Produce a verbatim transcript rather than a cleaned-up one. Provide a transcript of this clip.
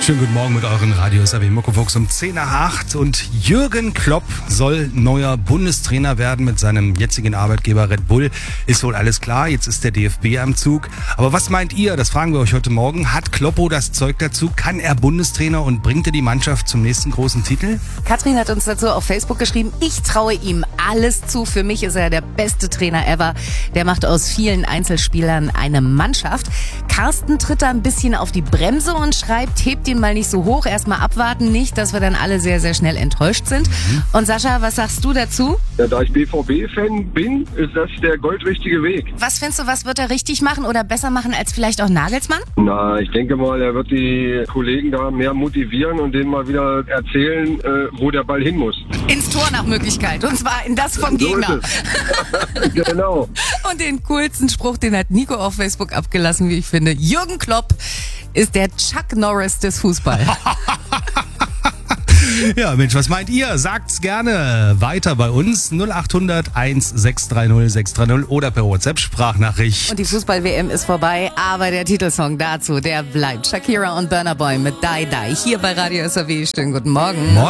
Schönen guten Morgen mit euren Radio S R W Muckefuchs um zehn nach acht. Und Jürgen Klopp soll neuer Bundestrainer werden mit seinem jetzigen Arbeitgeber Red Bull. Ist wohl alles klar, jetzt ist der D F B am Zug. Aber was meint ihr? Das fragen wir euch heute Morgen. Hat Kloppo das Zeug dazu? Kann er Bundestrainer und bringt er die Mannschaft zum nächsten großen Titel? Katrin hat uns dazu auf Facebook geschrieben, ich traue ihm alles zu. Für mich ist er der beste Trainer ever. Der macht aus vielen Einzelspielern eine Mannschaft. Carsten tritt da ein bisschen auf die Bremse und schreibt, hebt ihn mal nicht so hoch, erstmal abwarten, nicht, dass wir dann alle sehr, sehr schnell enttäuscht sind. Mhm. Und Sascha, was sagst du dazu? Ja, da ich B V B-Fan bin, ist das der goldrichtige Weg. Was findest du, was wird er richtig machen oder besser machen als vielleicht auch Nagelsmann? Na, ich denke mal, er wird die Kollegen da mehr motivieren und denen mal wieder erzählen, äh, wo der Ball hin muss. Ins Tor nach Möglichkeit, und zwar in das vom So Gegner. ist es. Genau. Und den coolsten Spruch, den hat Nico auf Facebook abgelassen, wie ich finde. Jürgen Klopp ist der Chuck Norris des Fußballs. Ja, Mensch, was meint ihr? Sagt's gerne weiter bei uns. null acht hundert eins sechs drei null sechs drei null oder per WhatsApp-Sprachnachricht. Und die Fußball-W M ist vorbei, aber der Titelsong dazu, der bleibt. Shakira und Burna Boy mit Die Die hier bei Radio S R W. Schönen guten Morgen. Morgen.